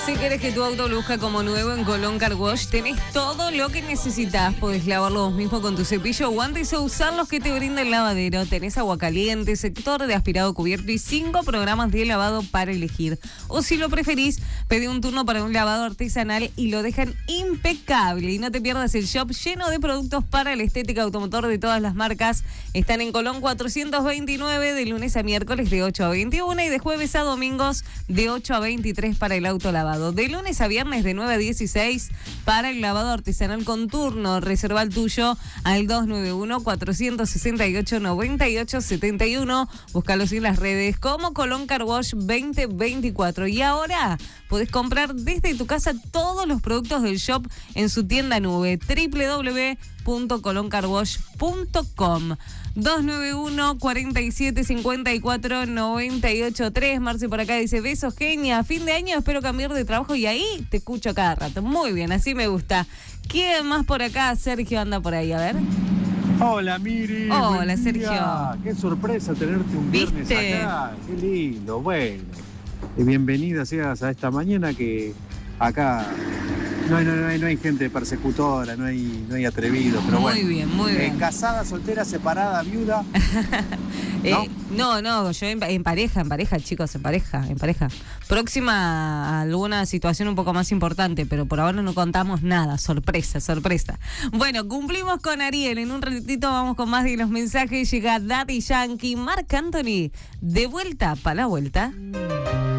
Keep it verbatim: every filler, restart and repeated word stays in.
Si querés que tu auto luzca como nuevo en Colón Car Wash, tenés todo lo que necesitas. Podés lavarlo vos mismo con tu cepillo o guantes o usar los que te brinda el lavadero. Tenés agua caliente, sector de aspirado cubierto y cinco programas de lavado para elegir. O si lo preferís, pedí un turno para un lavado artesanal y lo dejan impecable. Y no te pierdas el shop lleno de productos para la estética automotor de todas las marcas. Están en Colón cuatrocientos veintinueve de lunes a miércoles de ocho a veintiuna y de jueves a domingos de ocho a veintitrés para el auto lavado. De lunes a viernes de nueve a dieciséis para el lavado artesanal con turno. Reserva el tuyo al dos nueve uno, cuatro seis ocho, nueve ocho siete uno. Búscalos en las redes como Colón Car Wash veinte veinticuatro. Y ahora podés comprar desde tu casa todos los productos del shop en su tienda nube doble u doble u doble u punto colón car wash punto com. dos nueve uno, cuatro siete cinco cuatro, nueve ocho tres. Marce por acá dice, besos genia, fin de año espero cambiar de trabajo y ahí te escucho cada rato. Muy bien, así me gusta. ¿Quién más por acá? Sergio anda por ahí, a ver. Hola Miri. Hola Sergio. Qué sorpresa tenerte un viernes ¿Viste? acá. Qué lindo, bueno. Y bienvenida seas a esta mañana que acá no hay, no hay, no hay gente persecutora, no hay, no hay atrevidos, pero Muy bueno. bien, muy bien. Eh, casada, soltera, separada, viuda. Eh, ¿No? no, no, yo en, en pareja, en pareja, chicos, en pareja, en pareja. Próxima a alguna situación un poco más importante, pero por ahora no contamos nada. Sorpresa, sorpresa. Bueno, cumplimos con Ariel. En un ratito vamos con más de los mensajes. Llega Daddy Yankee, Marc Anthony. De vuelta para la vuelta.